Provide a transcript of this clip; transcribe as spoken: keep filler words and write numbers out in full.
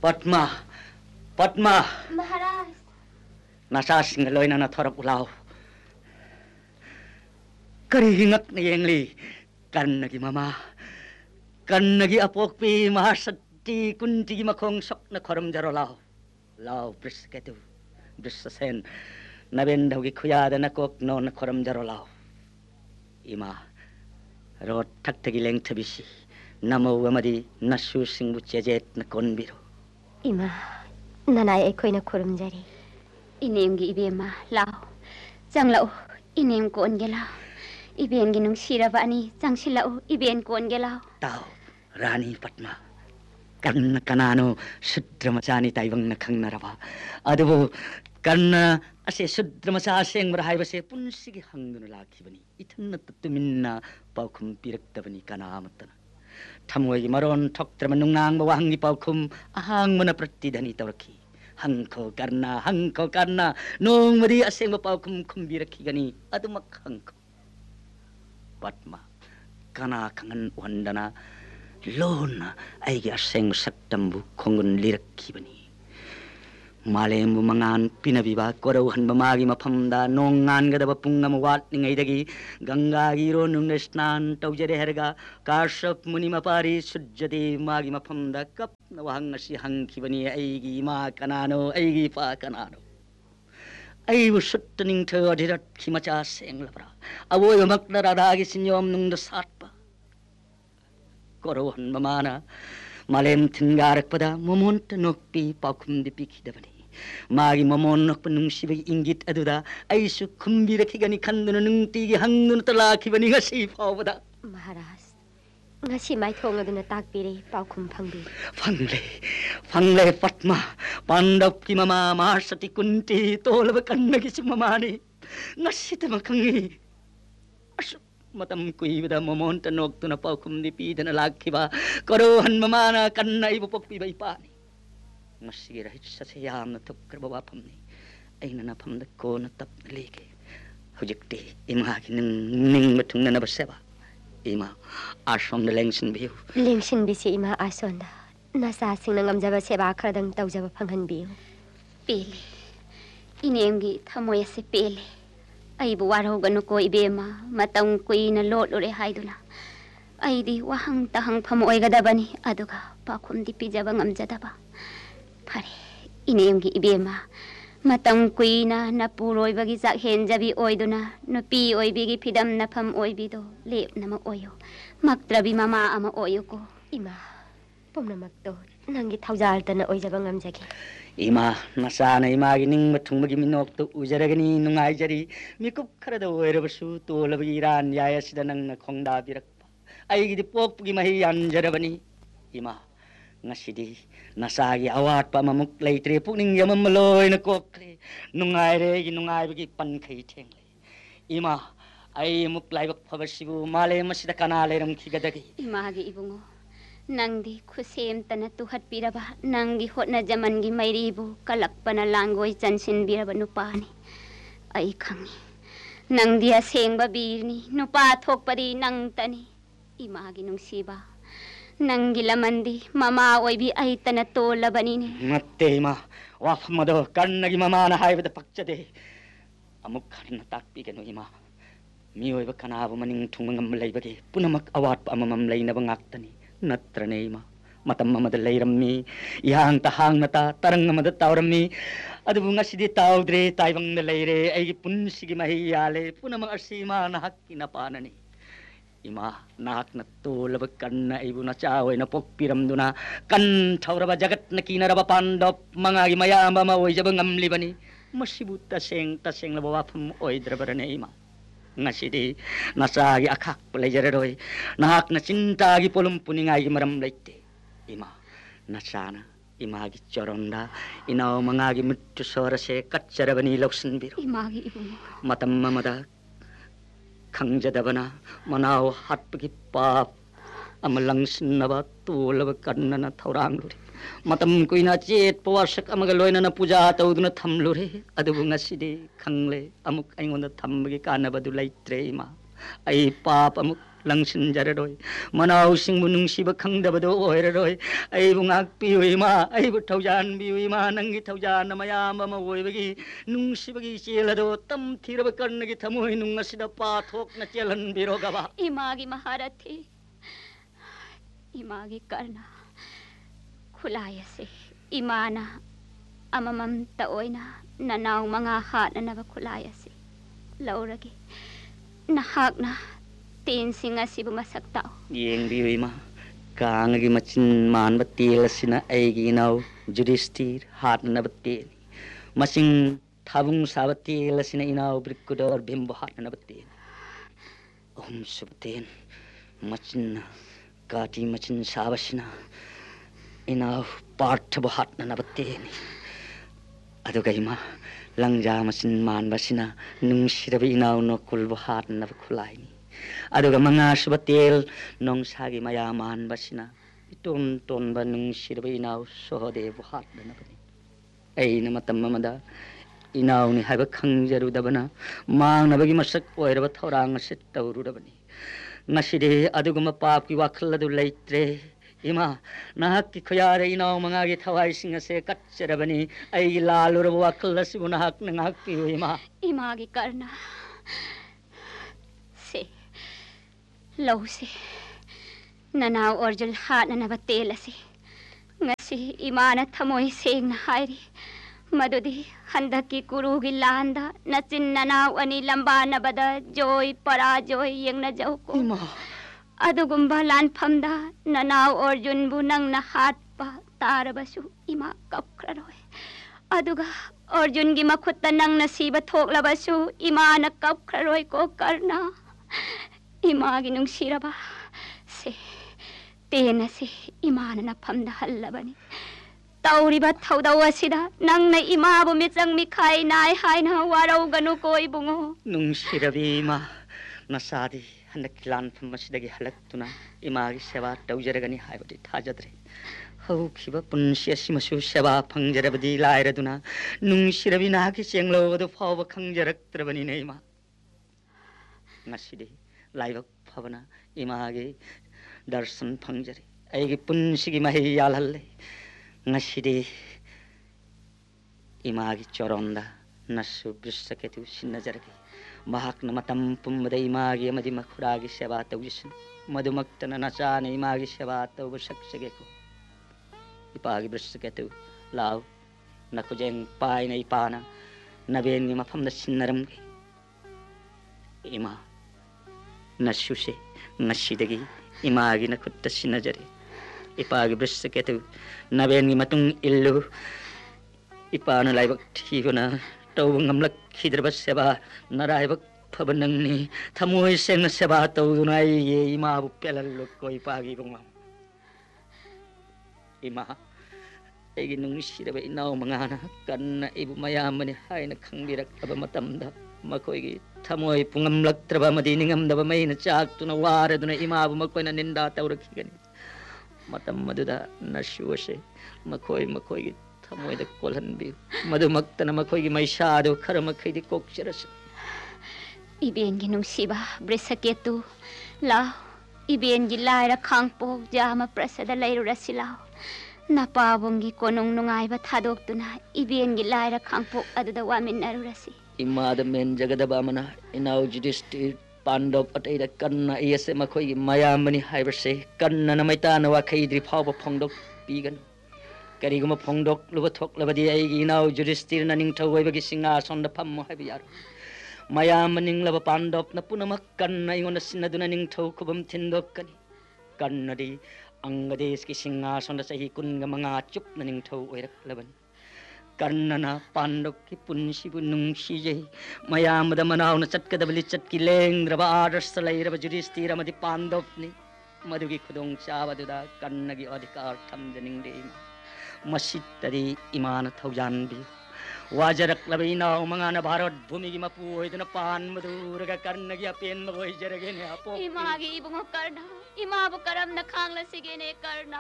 Padma, Padma. Maharaj. Nasasing loina na thorap ulaw. Karihingak na yengli. Kan nagi mama. Kan nagi apokpi mahasati kunti makong sok na koram jaro law. Law brisketu. Brisasen. Nabenda gi kuyada na kok no na koram jaro law. Ima. Ro tak tagi leng tabisi. Namo amadi nasu singbu jejet na konbiro. Ima. Nanay ay ko'y na koram jari. Inim gi ibema lao. Jang lao. Inim ko on gelaw. Iben ginung siraba ani. Jang silao. Iben ko on gelaw. Tao. Rani Padma. Kan kanano sudra macani taibang nakang naraba. Adubo kan ase sudra macaseng marahay base pun sige hangno laki bani. Itan na tutumin na paukum piraktabani kanaamatan. Tamoy maron tok tramanungang bawang ni paukum ahang mana pratidani tawraki. Hangko karna hangko karna nung madi aseng mapaukum kumbiraki gani adumak hangko. Padma kana kangan wandana lona ay aseng saktambu kongun liraki bani. Malem bumangan pinabiba korauhan bamagi mapamda nongan gadaba pungam wat ningay dagi ganga giro nung nesnan taujade herga karsap muni mapari sujjade magi mapamda kap nawahang asi hangki bani aigi ma kanano aigi pa kanano ay busutaning to adirat kimacha seng labra awoy makna radagi sinyom nung dasat pa korauhan bamana malem tinggarak pada mumunta nokpi paukum dipiki dabani magi momon nok penungsibagi inggit aduda aisu kumbira kigani kanduno nung tigi hangnuno talaki bani ngasi pawada. Maharaj, ngasi may thong aduna takpiri paukum pangbi. Pangle, pangle Padma, pandap ki mama marsati kunti tolabakan nagi si mamani ngasi tamakangi. Asu matam kui bida momon tanok tuna paukum dipi dana laki ba korohan mamana kanna ibu pokpi ba ipani. Masih rahit sa sayam na tuk kerbawa pam ni ay na napam na ko na tap na liki hujik di imahagi ng ning matung na nabaseba ima ason na lengsin biyo lengsin bisi ima ason da nasa sing na ngamjaba seba akradang taujaba panghan biyo pili inemgi thamoy se pili ay buwaraw gano ko ibema matang kui na lolore haiduna ay di wahang tahang pamoy gadabani aduga pakum di pijaba ngamjadaba Pare, inemgi ibema. Matang kui na napuroy bagi sak henjabi oiduna. Napi oy bigi pidam napam oy bido. Lep nama oyo. Maktrabi mama ama oyo ko. Ima, pom na magto. Nangi taujal ta na oy jabang amjagi. Ima, nasana ima gining matung magi minok to ujaragani nungay jari. Mikup karada oirabasu to labagi iran yaya sida nang nakongda birakpa. Ay gidi pok pugi mahiyan jarabani. Ima. Ngasidi nasagi awat pa mamuk lay tre puning yamam maloy na kokle nungay re ginungay bagi pankay tengle ima ay muklay bak pabasibu male masida kanale ram kigadagi ima gi ibungo nangdi khusem tana tuhat piraba nangi hot na jaman gi mairibu kalak pana langoy chansin biraba nupani ay khangi nangdi aseng ba birni nupa thok pari nang tani ima gi nungsiba Nanggilamandi, mama oibi ay tanato labanini. Mate ma, waf mado kan nagi mama na hay bada pakchade. Amuk karin na takpi kano ima. Miyoy ba kanabo maning tungmang malay bagi. Punamak awat pa amamamlay na bangaktani. Natrane ima. Matam mamadalay rami. Ihang tahang nata tarang mamadataw rami. Adu bunga sidi tawdre taybang nalayre ay pun sige mahiyale. Punamang arsima na hakinapanani. Ima nak na tulab kan na ibu na chaway na pokpiram duna kan thauraba jagat na kinaraba pandop mga gimayamba maoy jabang amlibani masibut taseng taseng na bawapam oy drabarane ima ngasidi nasagi akak palajaroy nak na cinta gi polum puningay maram laite ima nasana imagi choronda inaw mga gi muttu sorase katcharabani loksan biro imagi ibu matam mamada Kangjadabana manaw hatpagi pap amalang sinaba tulab kanna na thaurang luri matam ko ina chet pawasak amagaloy na na puja taw na thamluri adu bunga sidi khangle amuk aingon na thambagi kana badu laitre ma ai pap amuk ꯂꯪꯁꯤꯟꯖꯔꯔꯣꯏ ꯃꯅꯥꯎꯁꯤꯡꯕꯨ ꯅꯨꯡꯁꯤꯕ ꯈꯪꯗꯕꯗꯣ ꯑꯣꯏꯔꯔꯣꯏ ꯑꯩꯕꯨ ꯉꯥꯛꯄꯤꯌꯨ ꯏꯃꯥ ꯑꯩꯕꯨ ꯊꯧꯖꯥꯟꯕꯤꯌꯨ ꯏꯃꯥ ꯅꯪꯒꯤ ꯊꯧꯖꯥꯟꯅ ꯃꯌꯥꯝ ꯑꯃ ꯑꯣꯏꯕꯒꯤ ꯅꯨꯡꯁꯤꯕꯒꯤ ꯏꯆꯦꯜ ꯑꯗꯣ ꯇꯝꯊꯤꯔꯕ ꯀꯔꯅꯒꯤ ꯊꯃꯣꯏ ꯅꯨꯡ ꯑꯁꯤꯗ ꯄꯥꯊꯣꯛꯅ ꯆꯦꯜꯍꯟꯕꯤꯔꯣꯒꯕ इमागी महारथी इमागी कर्णा खुलायसे इमाना अमममता ओइना ननाव मंगा हाटननबा खुलायसे लौरगे नहाकना तीन सिंह असिबु मसक ताओ ꯌꯦꯡꯕꯤꯌꯨ ꯏꯃꯥ ꯀꯥꯡꯒꯤ ꯃꯆꯤꯟ ꯃꯥꯟꯕ ꯇꯦꯜ ꯑꯁꯤꯅ ꯑꯩꯒꯤ ꯏꯅꯥꯎ ꯌꯨꯙꯤꯁꯊꯤꯔ ꯍꯥꯠꯅꯅꯕ ꯇꯦꯜꯅꯤ ꯃꯁꯤꯡ ꯊꯥꯕꯨꯡ ꯁꯥꯕ ꯇꯦꯜ ꯑꯁꯤꯅ ꯏꯅꯥꯎ ꯕ꯭ꯔꯤꯛꯀꯨꯗꯣꯔ ꯚꯤꯝꯕꯨ ꯍꯥꯠꯅꯅꯕ ꯇꯦꯜꯅꯤ ꯑꯍꯨꯝꯁꯨꯕ ꯇꯦꯟ ꯃꯆꯤꯟꯅ ꯀꯥꯇꯤ ꯃꯆꯤꯟ ꯁꯥꯕꯁꯤꯅ ꯏꯅꯥꯎ ꯄꯥꯔꯊꯕꯨ ꯍꯥꯠꯅꯅꯕ ꯇꯦꯜꯅꯤ ꯑꯗꯨꯒ ꯏꯃꯥ ꯂꯪꯖꯥ ꯃꯆꯤꯟ ꯃꯥꯟꯕꯁꯤꯅ ꯅꯨꯡꯁꯤꯔꯕ ꯏꯅꯥꯎ ꯅꯣꯀꯨꯜꯕꯨ ꯍꯥꯠꯅꯅꯕ ꯈꯨꯠꯂꯥꯏꯅꯤ ꯑꯗꯨꯒ ꯃꯉꯥꯁꯨꯕ ꯇꯦꯜ ꯅꯣꯡꯁꯥꯒꯤ ꯃꯌꯥ ꯃꯥꯟꯕꯁꯤꯅ ꯏꯇꯣꯟ ꯇꯣꯟꯕ ꯅꯨꯡꯁꯤꯔꯕ ꯏꯅꯥꯎ ꯁꯣꯍꯗꯦꯕꯨ ꯍꯥꯠꯅꯅꯕꯅꯤ ꯑꯩꯅ ꯃꯇꯝ ꯑꯃꯗ ꯏꯅꯥꯎꯅꯤ ꯍꯥꯏꯕ ꯈꯪꯖꯔꯨꯗꯕꯅ ꯃꯥꯡꯅꯕꯒꯤ ꯃꯁꯛ ꯑꯣꯏꯔꯕ ꯊꯧꯔꯥꯡ ꯑꯁꯤ ꯇꯧꯔꯨꯔꯕꯅꯤ ꯉꯁꯤꯗꯤ ꯑꯗꯨꯒꯨꯝꯕ ꯄꯥꯞꯀꯤ ꯋꯥꯈꯜ ꯑꯗꯨ ꯂꯩꯇ꯭ꯔꯦ ꯏꯃꯥ ꯅꯍꯥꯛꯀꯤ ꯈꯨꯌꯥꯔ ꯏꯅꯥꯎ ꯃꯉꯥꯒꯤ ꯊꯋꯥꯏꯁꯤꯡ ꯑꯁꯦ ꯀꯠꯆꯔꯕꯅꯤ ꯑꯩꯒꯤ ꯂꯥꯜꯂꯨꯔꯕ ꯋꯥꯈꯜ ꯑꯁꯤꯕꯨ ꯅꯍꯥꯛꯅ ꯉꯥꯛꯄꯤꯌꯨ ꯏꯃꯥ इमागी कर्णा से लौ से ननाव अर्जुन हाटननबा तेल असे ngasi imana thamoi sengna hairi madudi handaki kurugi landa nachin nanaw ani lambana bada joy para joy yengna jauko ima adugumba lan phamda nanaw arjun bu nangna hatpa tarabasu ima kapkhraroi aduga arjun gi makhutta nangna siba thoklabasu imana kapkhraroi ko karna ima gi nungsiraba se तेना से इमान न फमदा हल्लबनी तौरिबा थौदौ असिदा नंगना इमाबु मिचंग मिखाई नाय हायना वारौ गनु कोई बुंगो नुंसिरबी इमा नसादी हनक लान फमसिदगी हलक्तुना Imangi सेवा तौजरगनी हायबदी थाजद्रे हौखिबा पुन्सि असिमसु सेवा फंजरबदी लायरदुना नुंसिरबी नागी चेंगलोबदु फावब खंजरक्त्रबनी ने इमा ngasiди लाइबक फबना इमागी दर्शन फंजरे ऐगी पुन्सिगी मही यालहल्ले ngasidi इमागी चोरोंदा नसु बृषकेतु सिन्नजरगे महाकना मतं पुम्बदा इमागी अमदि मखुरागी सेवा तौजिसन मधुमक्तन नचाने इमागी सेवा तौब सक्सगेको इपागी बृषकेतु लाव नकुजेंग पायना इपाना नबेंगी मफमदा सिन्नरमगे इमा नसुसे ngasiदगी इमागी नखुत्ता सिन्नजरे इपागी बृषकेतु नबेंगी मतुंग इल्लु इपाना लाइबक ठीगुना तौब ngamlak खिद्रब सेवा नरायबक फबनंगनी थमोय सेंग सेवा तौदुना ये इमाबु पेलल्लो कोई पागी बुंगा इमा एगी नुंसिरबे इनाव मंगाना कन्ना इबु मयामनि हायना खंबिरक्तबा मतमदा मखोयगी थमोय पुंगमलक्त्रबा मदि निंगमदबा मैना चाक्तुना वारदुना इमाबु मखोयना निंदा तौरखिगनी मतम मदुदा नशुवसे मखोय मखोयगी थमोयदा कोलहनबि मधुमक्तना मखोयगी मैसादो खरमखैदि कोक्चरस इबेंगी नुंसिबा बृषकेतु ला इबेंगी Lyra खांगपो Jama प्रसादा लैरुरसिला नपाबुंगी कोनुंग नुंगाइबा थादोक्तुना इबेंगी Lyra खांगपो अदुदा वामिन्नरुरसि इमादा main जगदबामना इनाव Judhishthir Pandav अतैदा कन्ना इयसे मखोयगी मयामनि हाइबसे कन्ना नमैताना वाखैद्रि फावबा फोंदोक पीगन करिगुमा फोंदोक लुबा थोकलबदि आइगी इनाव जुधिष्ठिर ना निंगथौ ओइबगी सिंहासनदा फम्मो हाइबि यारो मयाम निंगलबा पांडव न पुनमक कन्ना इगोना सिन्नदुना निंगथौ खुबम थिंदोकनी कन्नदि अंगदेश की सिंहासनदा चही कुनगा मंगा चुपना निंगथौ ओइरक्लबनी कर्णना पांडव की पुन्सिबु नुंसिजे मयामदा मनावना चटकदबलि चटकी लेंग्रबा आदर्श लैरबा जुधिष्ठिर अमदि पांडवनी मधुगी खुदोंग चाबदुदा कर्णगी अधिकार थमजनिंगदे मसितदि इमान थौजानबि वाजरक्लबा इनाव मंगाना भारत भूमिगी मपु ओइदुना पान मधुरगा कर्णगी अपेन ओइजरगेने अपो इमागी इबुंगो कर्ण इमाबु करम न खांगला सिगेने कर्ण